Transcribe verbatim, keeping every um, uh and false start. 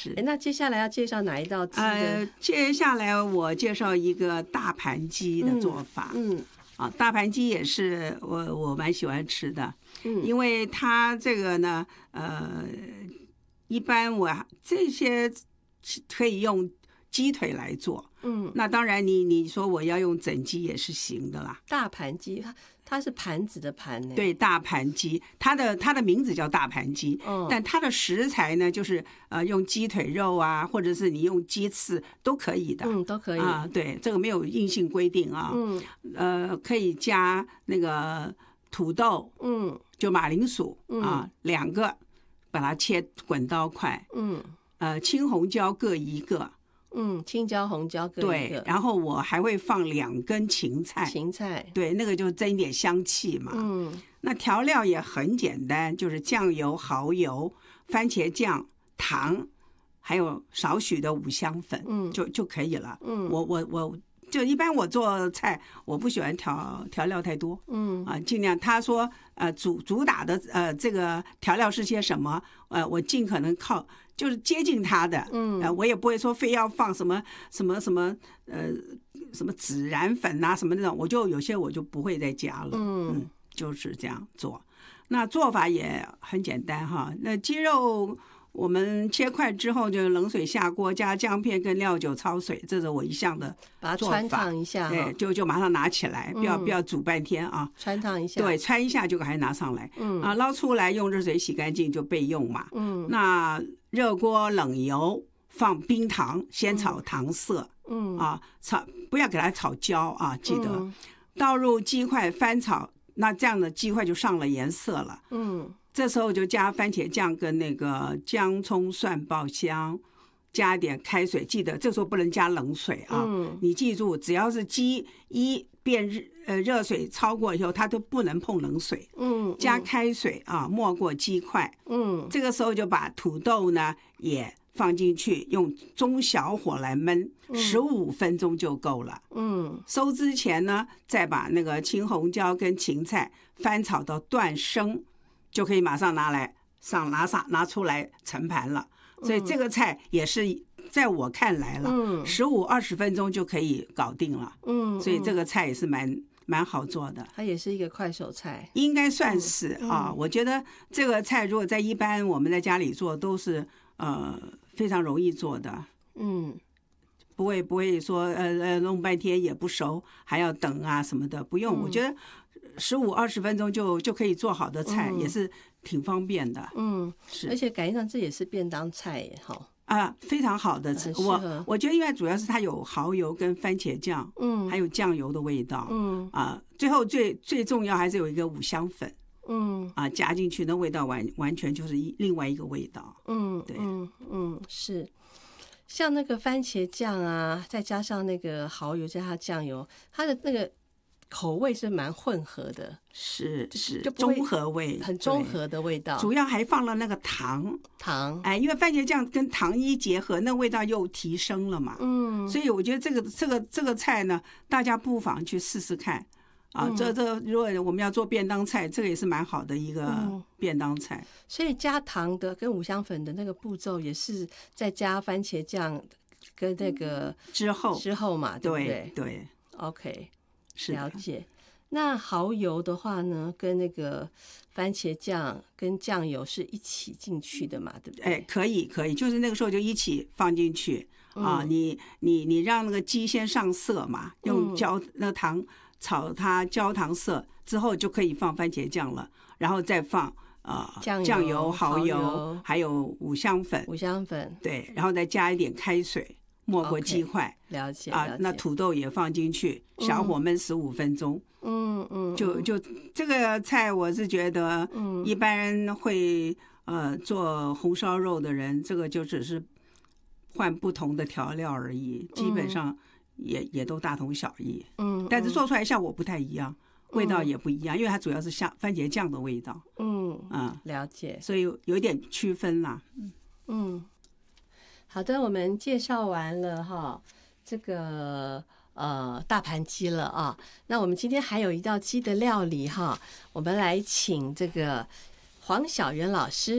是。 哎，那接下来要介绍哪一道鸡的？ 呃，接下来我介绍一个大盘鸡的做法。 嗯。嗯啊，大盘鸡也是我我蛮喜欢吃的， 嗯， 因为它这个呢，呃，一般我这些可以用鸡腿来做， 嗯， 那当然你你说我要用整鸡也是行的啦。 大盘鸡，它它是盘子的盘呢， 对，大盘鸡，它的它的名字叫大盘鸡， 嗯， 但它的食材呢，就是呃用鸡腿肉啊，或者是你用鸡翅都可以的， 嗯，都可以啊，对，这个没有硬性规定啊， 嗯， 呃，可以加那个土豆， 嗯， 就马铃薯啊， 嗯， 两个，把它切滚刀块， 嗯， 呃，青红椒各一个。 嗯，青椒、红椒各一个， 对，然后我还会放两根芹菜， 芹菜， 对，那个就增一点香气嘛。 嗯， 那调料也很简单，就是酱油、蚝油、番茄酱、糖，还有少许的五香粉， 嗯， 就就可以了。 嗯， 我我我就一般我做菜，我不喜欢调调料太多， 嗯啊，尽量他说呃主主打的呃这个调料是些什么，呃我尽可能靠。就是接近它的， 嗯， 呃，我也不会说非要放什么什么什么，呃，什么孜然粉啊，什么那种，我就有些我就不会再加了， 嗯， 嗯，就是这样做。那做法也很简单哈，那鸡肉我们切块之后，就冷水下锅，加姜片跟料酒焯水，这是我一向的把它穿烫一下， 对，就就马上拿起来，不要不要煮半天啊， 穿烫一下， 对，穿一下就还拿上来， 嗯啊，捞出来用热水洗干净就备用嘛， 嗯， 那热锅冷油，放冰糖，先炒糖色， 嗯啊，炒不要给它炒焦啊，记得、 嗯、 倒入鸡块翻炒，那这样的鸡块就上了颜色了， 嗯。 这时候就加番茄酱跟那个姜葱蒜爆香，加一点开水，记得这时候不能加冷水啊。 嗯、 你记住，只要是鸡一变热呃热水超过以后，它都不能碰冷水。 嗯， 加开水啊，没过鸡块。 嗯， 这个时候就把土豆呢也放进去，用中小火来焖，十五分钟就够了。 嗯， 收之前呢，再把那个青红椒跟芹菜翻炒到断生。就可以马上拿来上拿上拿出来盛盘了，所以这个菜也是在我看来了，十五二十分钟就可以搞定了。嗯，所以这个菜也是蛮蛮好做的。 它也是一个快手菜， 应该算是啊。我觉得这个菜如果在一般我们在家里做，都是呃非常容易做的。嗯，不会不会说呃呃弄半天也不熟，还要等啊什么的，不用。我觉得。十五二十分钟就就可以做好的菜，嗯、也是挺方便的。 嗯，是，而且感觉上这也是便当菜耶，哈啊，非常好的。我我觉得，因为主要是它有蚝油跟番茄酱，嗯，还有酱油的味道，嗯啊，最后最最重要还是有一个五香粉，嗯啊，加进去那味道完完全就是一另外一个味道。嗯，对， 嗯嗯是。像那个番茄酱啊，再加上那个蚝油，加上酱油，它的那个。口味是蛮混合的， 是是， 就综合味， 很综合的味道。 主要还放了那个糖， 糖， 哎，因为番茄酱跟糖一结合，那味道又提升了嘛。嗯，所以我觉得这个这个这个菜呢，大家不妨去试试看啊。嗯、这这，如果我们要做便当菜，这个也是蛮好的一个便当菜。嗯、 所以加糖的跟五香粉的那个步骤，也是在加番茄酱跟那个之后之后嘛，对不对？ 对对 ，OK。了解，那蚝油的话呢，跟那个番茄酱跟酱油是一起进去的嘛，对不对？ 哎，可以可以，就是那个时候就一起放进去、嗯、啊。你你你让那个鸡先上色嘛，用焦、嗯、那个糖炒它焦糖色之后，就可以放番茄酱了，然后再放呃酱油、 酱油、蚝油， 油还有五香粉， 五香粉对，然后再加一点开水。没过鸡块， okay, 了解啊，那土豆也放进去，小火焖十五分钟。嗯嗯，就就这个菜，我是觉得，嗯，一般人会呃做红烧肉的人，这个就只是换不同的调料而已，基本上也也都大同小异。嗯，但是做出来效果不太一样，味道也不一样，因为它主要是像番茄酱的味道。嗯嗯，了解， 所以有一点区分啦。嗯嗯。好的，我们介绍完了哈，这个呃大盘鸡了啊。那我们今天还有一道鸡的料理哈，我们来请这个黄小媛老师